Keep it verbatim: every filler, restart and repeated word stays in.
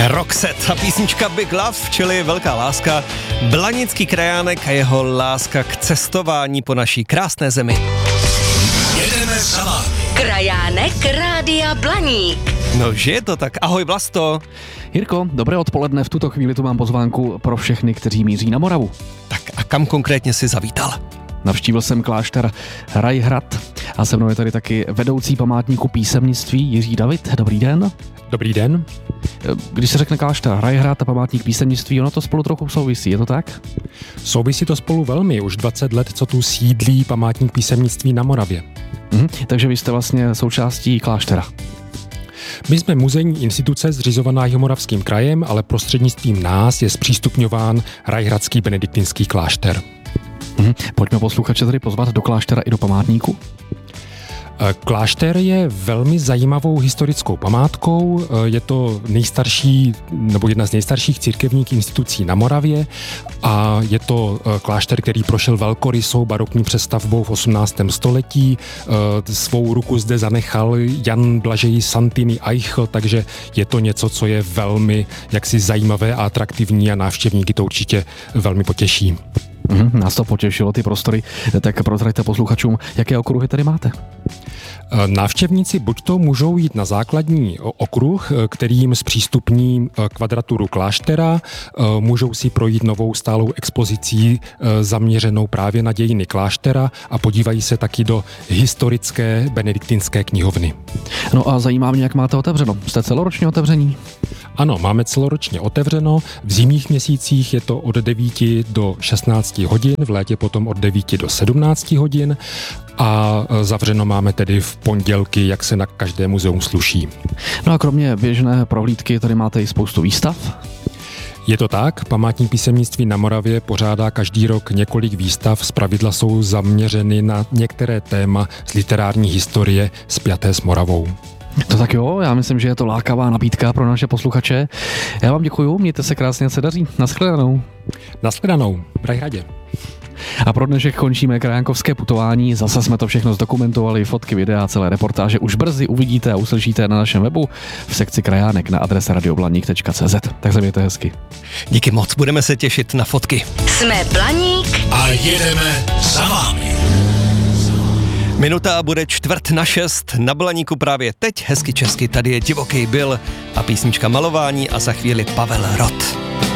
Roxette a písnička Big Love, čili Velká láska, blanický krajánek a jeho láska k cestování po naší krásné zemi. Jedeme sama. Krajánek Rádia Blaník. No, že je to tak. Ahoj, Vlasto. Jirko, dobré odpoledne. V tuto chvíli tu mám pozvánku pro všechny, kteří míří na Moravu. Tak a kam konkrétně si zavítal? Navštívil jsem klášter Rajhrad a se mnou je tady taky vedoucí památníku písemnictví Jiří David. Dobrý den. Dobrý den. Když se řekne klášter Rajhrad a památník písemnictví, ono to spolu trochu souvisí, je to tak? Souvisí to spolu velmi. Už dvacet let, co tu sídlí památník písemnictví na Moravě. Mhm, takže vy jste vlastně součástí kláštera. My jsme muzejní instituce zřizovaná Jihomoravským krajem, ale prostřednictvím nás je zpřístupňován Rajhradský benediktinský klášter. Mhm, pojďme posluchače tady pozvat do kláštera i do památníku. Klášter je velmi zajímavou historickou památkou. Je to nejstarší, nebo jedna z nejstarších církevních institucí na Moravě a je to klášter, který prošel velkorysou barokní přestavbou v osmnáctém století. Svou ruku zde zanechal Jan Blažej Santini Eichl, takže je to něco, co je velmi jaksi zajímavé a atraktivní a návštěvníky to určitě velmi potěší. Mhm, nás to potěšilo, ty prostory. Tak prozraďte posluchačům, jaké okruhy tady máte. Návštěvníci buď to můžou jít na základní okruh, který jim zpřístupní kvadraturu kláštera, můžou si projít novou stálou expozicí zaměřenou právě na dějiny kláštera a podívají se taky do historické benediktinské knihovny. No a zajímá mě, jak máte otevřeno. Jste celoročně otevření? Ano, máme celoročně otevřeno. V zimních měsících je to od devíti do šestnácti hodin, v létě potom od devíti do sedmnácti hodin a zavřeno máme tedy v pondělky, jak se na každé muzeum sluší. No a kromě běžné prohlídky tady máte i spoustu výstav? Je to tak, památník písemnictví na Moravě pořádá každý rok několik výstav, zpravidla jsou zaměřeny na některé téma z literární historie spjaté s Moravou. To tak jo, já myslím, že je to lákavá nabídka pro naše posluchače. Já vám děkuju, mějte se krásně, se daří. Naschledanou. Naschledanou, v Rajhradě. A pro dnešek končíme krajánkovské putování. Zase jsme to všechno zdokumentovali, fotky, videa, celé reportáže už brzy uvidíte a uslyšíte na našem webu v sekci krajánek na adrese radioblaník tečka cé zet. Tak se mějte hezky. Díky moc, budeme se těšit na fotky. Jsme Blaník A jedeme za vámi. Minuta a bude čtvrt na šest, na Blaníku právě teď hezky česky, tady je Divoký Bill a písnička Malování a za chvíli Pavel Rot.